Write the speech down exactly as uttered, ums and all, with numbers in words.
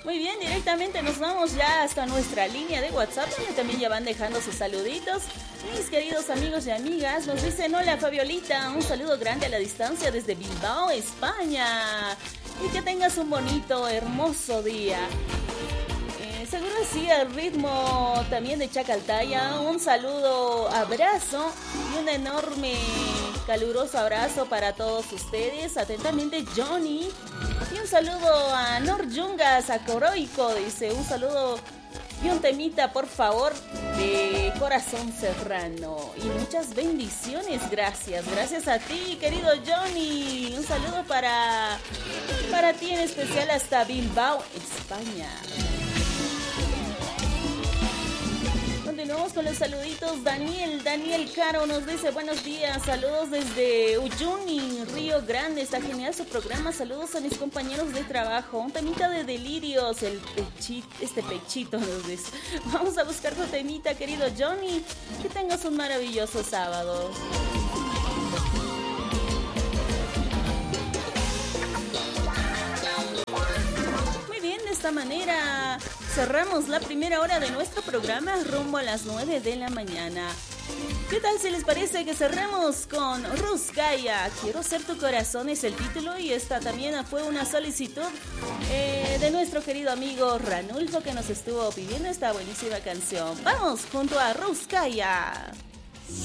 Muy bien, directamente nos vamos ya hasta nuestra línea de WhatsApp, donde también ya van dejando sus saluditos. Mis queridos amigos y amigas, nos dicen: hola Fabiolita, un saludo grande a la distancia desde Bilbao, España. Y que tengas un bonito, hermoso día. Eh, seguro sí, al ritmo también de Chacaltaya. Un saludo, abrazo y un enorme, caluroso abrazo para todos ustedes. Atentamente, Johnny. Y un saludo a Nor Yungas, a Coroico, dice: un saludo y un temita, por favor, de Corazón Serrano. Y muchas bendiciones, gracias. Gracias a ti, querido Johnny. Un saludo para, para ti en especial hasta Bilbao, España. Continuamos con los saluditos. Daniel, Daniel Caro nos dice: buenos días, saludos desde Uyuni, Río Grande. Está genial su programa, saludos a mis compañeros de trabajo. Un temita de delirios, el pechito, este pechito nos dice. Vamos a buscar tu temita, querido Johnny. Que tengas un maravilloso sábado. Muy bien, de esta manera cerramos la primera hora de nuestro programa rumbo a las nueve de la mañana. ¿Qué tal si les parece que cerremos con Ruskaya? Quiero ser tu corazón es el título, y esta también fue una solicitud eh, de nuestro querido amigo Ranulfo, que nos estuvo pidiendo esta buenísima canción. Vamos junto a Ruskaya.